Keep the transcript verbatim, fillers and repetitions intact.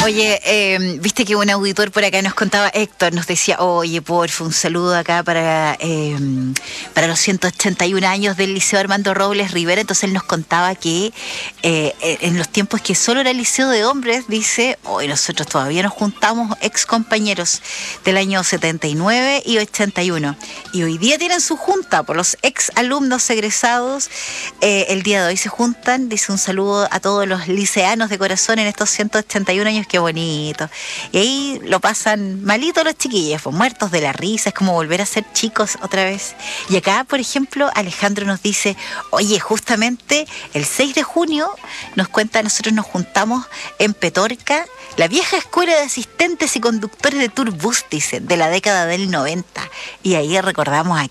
Oye, eh, viste que un auditor por acá nos contaba, Héctor, nos decía, oye, porfa, un saludo acá para, eh, para los ciento ochenta y un años del Liceo Armando Robles Rivera. Entonces él nos contaba que eh, en los tiempos que solo era el liceo de hombres, dice, hoy nosotros todavía nos juntamos ex compañeros del año setenta y nueve y ochenta y uno. Y hoy día tienen su junta por los ex alumnos egresados. Eh, el día de hoy se juntan, dice un saludo a todos los liceanos de corazón en estos ciento ochenta y un años, qué bonito. Y ahí lo pasan malito los chiquillos, pues, muertos de la risa, es como volver a ser chicos otra vez. Y acá, por ejemplo, Alejandro nos dice, oye, justamente el seis de junio nos cuenta, nosotros nos juntamos en Petorca, la vieja escuela de asistentes y conductores de Turbus, dice, de la década del noventa. Y ahí recordamos a